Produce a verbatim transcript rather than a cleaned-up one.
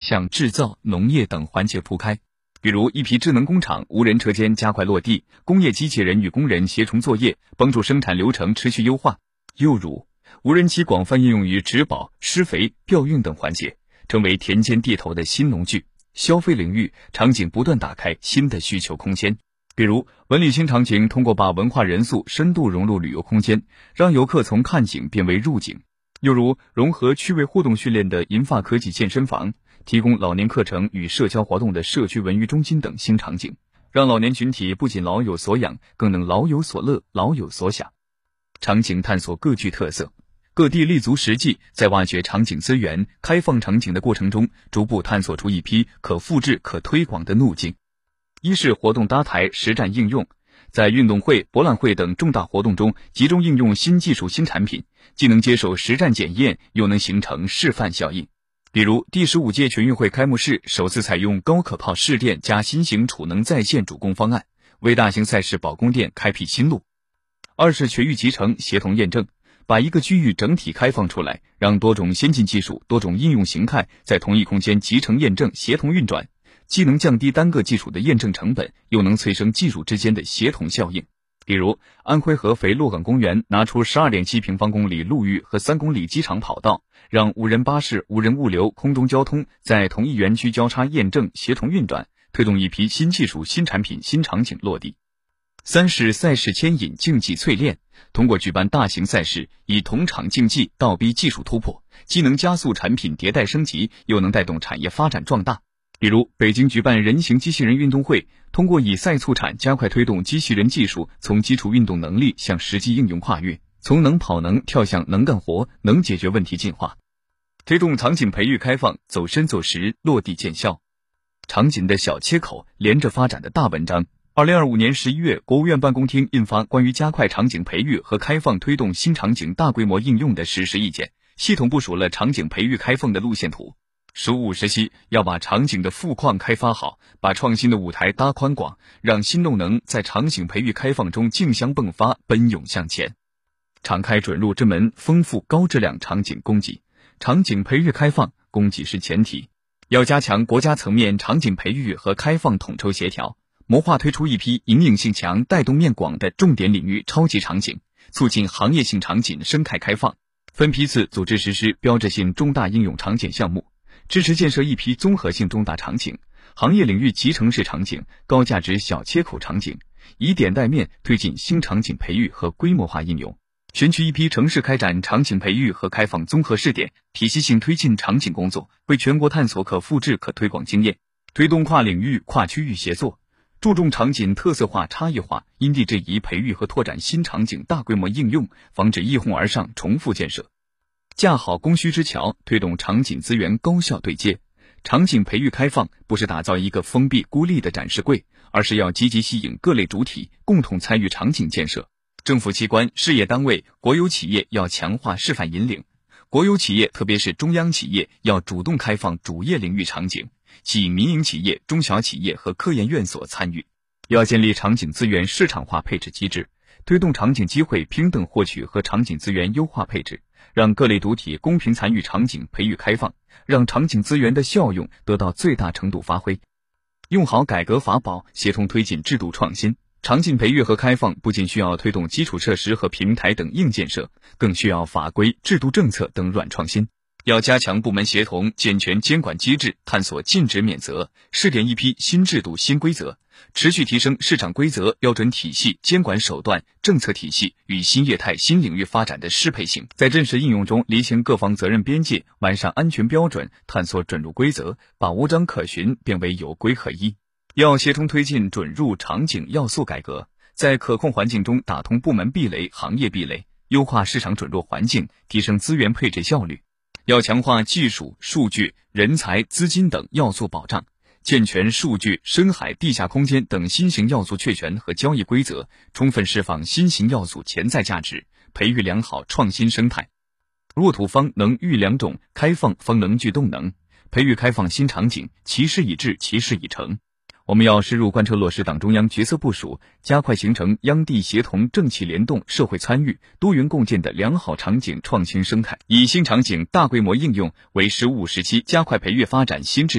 向制造、农业等环节铺开。比如一批智能工厂、无人车间加快落地，工业机器人与工人协同作业，帮助生产流程持续优化。又如无人机广泛应用于植保、施肥、调运等环节，成为田间地头的新农具。消费领域场景不断打开新的需求空间，比如文旅新场景通过把文化元素深度融入旅游空间，让游客从看景变为入景。又如融合趣味互动训练的银发科技健身房，提供老年课程与社交活动的社区文娱中心等新场景，让老年群体不仅老有所养，更能老有所乐、老有所想。场景探索各具特色，各地立足实际，在挖掘场景资源、开放场景的过程中，逐步探索出一批可复制、可推广的路径。一是活动搭台实战应用，在运动会、博览会等重大活动中集中应用新技术新产品，既能接受实战检验，又能形成示范效应。比如第十五届全运会开幕式首次采用高可靠试电加新型储能在线主供方案，为大型赛事保供电开辟新路。二是全域集成协同验证，把一个区域整体开放出来，让多种先进技术、多种应用形态在同一空间集成验证协同运转，既能降低单个技术的验证成本，又能催生技术之间的协同效应。比如安徽合肥洛岗公园拿出 十二点七平方公里陆域和三公里机场跑道，让无人巴士、无人物流、空中交通在同一园区交叉验证协同运转，推动一批新技术新产品新场景落地。三是赛事牵引竞技淬炼，通过举办大型赛事，以同场竞技倒逼技术突破，既能加速产品迭代升级，又能带动产业发展壮大。比如北京举办人形机器人运动会，通过以赛促产加快推动机器人技术从基础运动能力向实际应用跨越，从能跑能跳向能干活、能解决问题进化，推动场景培育开放走深走实，落地见效。场景的小切口连着发展的大文章。二零二五年十一月，国务院办公厅印发关于加快场景培育和开放推动新场景大规模应用的实施意见，系统部署了场景培育开放的路线图。十五时期要把场景的富矿开发好，把创新的舞台搭宽广，让新动能在场景培育开放中竞相迸发，奔涌向前。敞开准入之门，丰富高质量场景供给。场景培育开放，供给是前提，要加强国家层面场景培育和开放统筹协调，谋划推出一批引领性强、带动面广的重点领域超级场景，促进行业性场景生态开放，分批次组织实施标志性重大应用场景项目，支持建设一批综合性重大场景、行业领域集成式场景、高价值小切口场景，以点带面推进新场景培育和规模化应用，选取一批城市开展场景培育和开放综合试点，体系性推进场景工作，为全国探索可复制可推广经验，推动跨领域跨区域协作，注重场景特色化差异化，因地制宜培育和拓展新场景大规模应用，防止一哄而上重复建设，架好供需之桥，推动场景资源高效对接。场景培育开放不是打造一个封闭孤立的展示柜，而是要积极吸引各类主体共同参与场景建设。政府机关、事业单位、国有企业要强化示范引领，国有企业特别是中央企业要主动开放主业领域场景，吸引民营企业、中小企业和科研院所参与。要建立场景资源市场化配置机制，推动场景机会平等获取和场景资源优化配置，让各类主体公平参与场景培育开放，让场景资源的效用得到最大程度发挥。用好改革法宝，协同推进制度创新。场景培育和开放不仅需要推动基础设施和平台等硬建设，更需要法规、制度政策等软创新。要加强部门协同，健全监管机制，探索禁止免责，试点一批新制度新规则，持续提升市场规则、标准体系、监管手段、政策体系与新业态新领域发展的适配性，在真实应用中厘清各方责任边界，完善安全标准，探索准入规则，把无章可循变为有规可依。要协同推进准入场景要素改革，在可控环境中打通部门壁垒、行业壁垒，优化市场准入环境，提升资源配置效率。要强化技术、数据、人才、资金等要素保障，健全数据、深海、地下空间等新型要素确权和交易规则，充分释放新型要素潜在价值，培育良好创新生态。沃土方能育良种，开放方能聚动能，培育开放新场景，其事已至，其事已成。我们要深入贯彻落实党中央决策部署，加快形成央地协同、政企联动、社会参与、多元共建的良好场景创新生态，以新场景大规模应用为十五时期加快培育发展新制